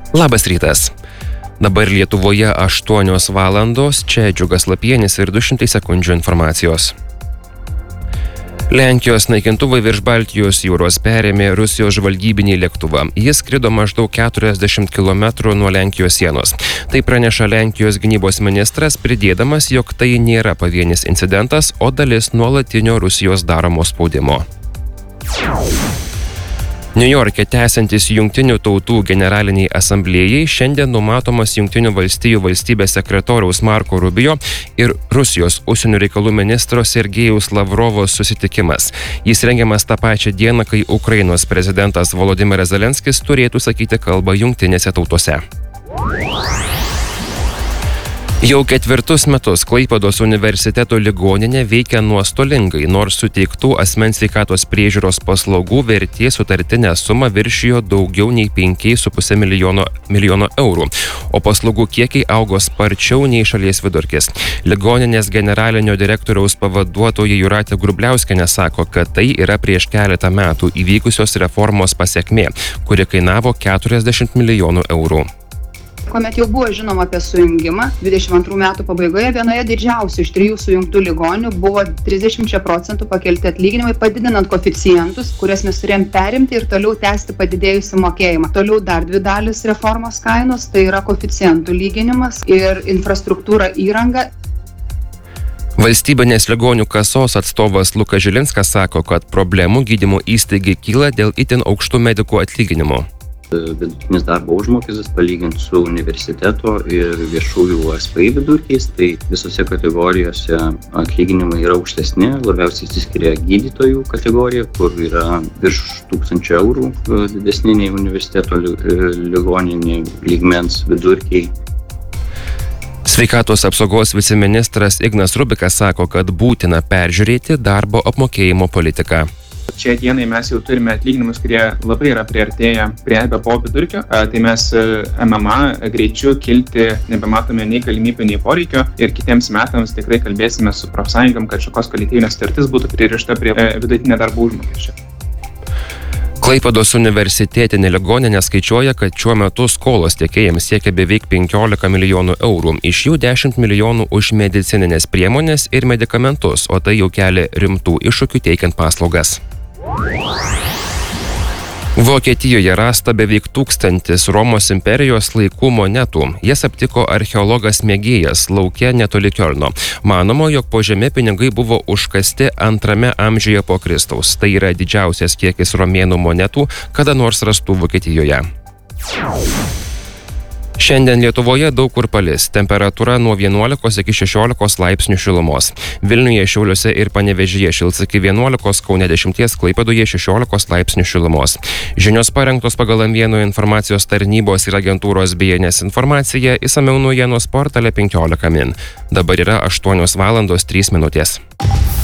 Labas rytas. Dabar Lietuvoje 8 valandos, čia Džiugas Lapienis ir 200 sekundžių informacijos. Lenkijos naikintuvai virš Baltijos jūros perėmė Rusijos žvalgybinį lėktuvą. Jis skrido maždaug 40 km nuo Lenkijos sienos. Tai praneša Lenkijos gynybos ministras, pridėdamas, jog tai nėra pavienis incidentas, o dalis nuolatinio Rusijos daromo spaudimo. Niujorke tęsiantis Jungtinių tautų generaliniai asamblėjai šiandien numatomas Jungtinių valstijų valstybės sekretoriaus Marko Rubio ir Rusijos užsienio reikalų ministro Sergejaus Lavrovo susitikimas. Jis rengiamas tą pačią dieną, kai Ukrainos prezidentas Volodymyras Zelenskis turėtų sakyti kalbą Jungtinėse tautose. Jau 4 metus Klaipėdos universiteto ligoninė veikia nuostolingai, nors suteiktų asmens sveikatos priežiūros paslaugų vertė sutartinę sumą viršijo daugiau nei 5,5 milijono eurų, o paslaugų kiekiai augo sparčiau nei šalies vidurkis. Ligoninės generalinio direktoriaus pavaduotoja Jūratė Grubliauskienė sako, kad tai yra prieš keletą metų įvykusios reformos pasekmė, kuri kainavo 40 milijonų eurų. Kuomet jau buvo žinoma apie sujungimą, 22 metų pabaigoje vienoje didžiausių iš 3 sujungtų ligoninių buvo 30% pakelti atlyginimai, padidinant koeficientus, kurias mes turėjom perimti ir toliau tęsti padidėjusį mokėjimą. Toliau dar 2 dalis reformos kainos, tai yra koeficientų lyginimas ir infrastruktūra įranga. Valstybinės ligonių kasos atstovas Lukas Žilinskas sako, kad problemų gydymo įstaigai kyla dėl itin aukštų medikų atlyginimų. Vidutinis darbo užmokestis palyginti su universiteto ir viešųjų USPI vidurkiais, tai visose kategorijose atlyginimai yra aukštesni, labiausiai išsiskiria gydytojų kategorija, kur yra virš 1000 eurų didesni nei universiteto ligoninė lygmens vidurkiai. Sveikatos apsaugos viceministras Ignas Rubikas sako, kad būtina peržiūrėti darbo apmokėjimo politiką. Šiai dienai mes jau turime atlyginimus, kurie labai yra priartėję prie EBPO vidurkio, tai mes MMA greičiu kilti nebematome nei galimybių, nei poreikio ir kitiems metams tikrai kalbėsime su profsąjungom, kad šakos kolektyvinė sutartis būtų pririšta prie vidutinio darbo užmokesčio. Klaipėdos universitetinė ligoninė skaičiuoja, kad šiuo metu skolos tiekėjams siekia beveik 15 milijonų eurų, iš jų 10 milijonų už medicininės priemonės ir medikamentus, o tai jau kelia rimtų iššūkių teikiant paslaugas. Vokietijoje rasta beveik 1000 Romos imperijos laikų monetų. Jas aptiko archeologas mėgėjas lauke netoli Kiolno. Manoma, jog po žeme pinigai buvo užkasti 2 amžiuje po Kristaus. Tai yra didžiausias kiekis romėnų monetų, kada nors rastų Vokietijoje. Šiandien Lietuvoje daug kur palis. Temperatūra nuo 11 iki 16 laipsnių šilumos. Vilniuje, Šiauliuose ir Panevėžyje šils iki 11, Kaune 10, Klaipėdoje 16 laipsnių šilumos. Žinios parengtos pagal M1 informacijos tarnybos ir agentūros BNS informaciją, išsamiau naujienos portale 15 min. Dabar yra 8 valandos 3 minutės.